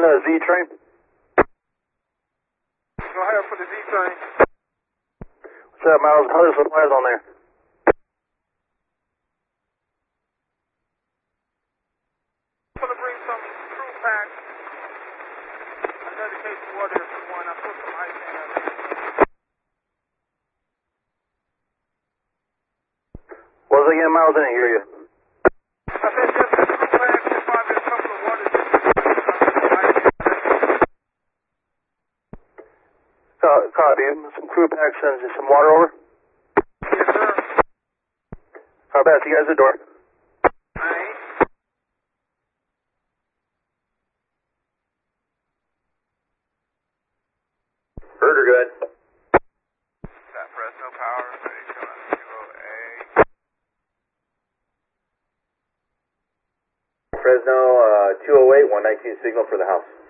a Z train. Go ahead for the Z train. What's up, Miles? How are the supplies on there? I'm going to bring some crew packs. Another case of water if you want. I put some ice in there. What was it again, Miles? I didn't hear you. I said just some crew packs and probably a couple of water juices. Copy. Some crew packs and some water over. Yes, sir. Copy. See you guys at the door. Alright. Heard her good. That Fresno Power, Fresno 208, 119 signal for the house.